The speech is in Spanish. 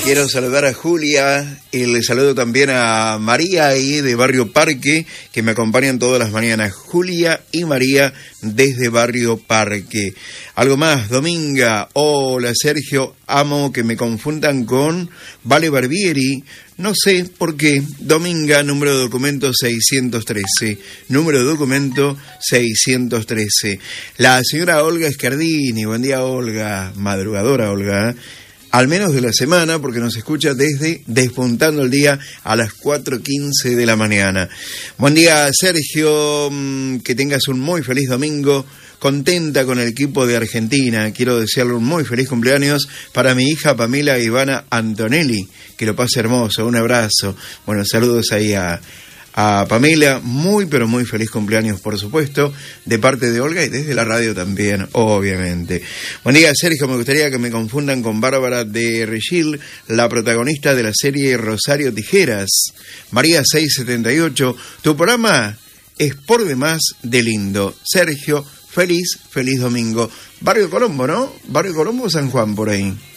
Quiero saludar a Julia y le saludo también a María ahí de Barrio Parque, que me acompañan todas las mañanas. Julia y María desde Barrio Parque. Algo más, Dominga. Hola Sergio, amo que me confundan con Vale Barbieri. No sé por qué. Dominga, número de documento 613. Número de documento 613. La señora Olga Escardini. Buen día, Olga. Madrugadora, Olga. Al menos de la semana, porque nos escucha desde Despuntando el Día a las 4:15 de la mañana. Buen día, Sergio, que tengas un muy feliz domingo, contenta con el equipo de Argentina. Quiero desearle un muy feliz cumpleaños para mi hija Pamela Ivana Antonelli, que lo pase hermoso, un abrazo. Bueno, saludos ahí a Pamela, muy pero muy feliz cumpleaños, por supuesto, de parte de Olga y desde la radio también, obviamente. Buen día, Sergio, me gustaría que me confundan con Bárbara de Regil, la protagonista de la serie Rosario Tijeras. María 678, tu programa es por demás de lindo. Sergio, feliz domingo. Barrio Colombo, ¿no? Barrio Colombo, San Juan, por ahí.